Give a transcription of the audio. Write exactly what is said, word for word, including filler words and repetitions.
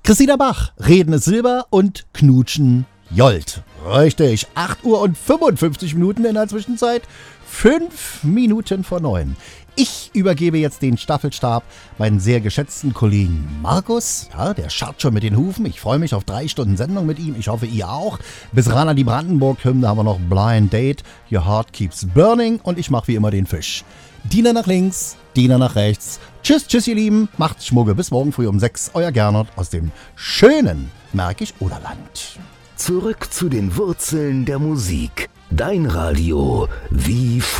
Christina Bach, Reden ist Silber und Knutschen Jolt. Richtig, acht Uhr und fünfundfünfzig Minuten in der Zwischenzeit, fünf Minuten vor neun. Ich übergebe jetzt den Staffelstab meinen sehr geschätzten Kollegen Markus. Ja, der scharrt schon mit den Hufen. Ich freue mich auf drei Stunden Sendung mit ihm. Ich hoffe, ihr auch. Bis ran an die Brandenburg-Hymne haben wir noch Blind Date, Your Heart Keeps Burning und ich mache wie immer den Fisch. Diener nach links, Diener nach rechts. Tschüss, tschüss ihr Lieben. Macht's Schmugge. Bis morgen früh um sechs. Euer Gernot aus dem schönen Märkisch-Oderland. Zurück zu den Wurzeln der Musik. Dein Radio wie vor.